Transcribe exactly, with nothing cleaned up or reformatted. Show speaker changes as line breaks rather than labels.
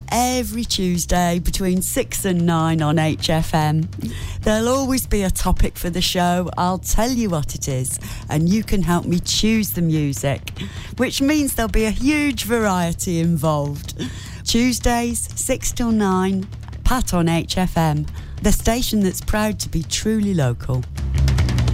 every Tuesday between six and nine on H F M. There'll always be a topic for the show. I'll tell you what it is, and you can help me choose the music, which means there'll be a huge variety involved. Tuesdays, six till nine, Pat on H F M, the station that's proud to be truly local.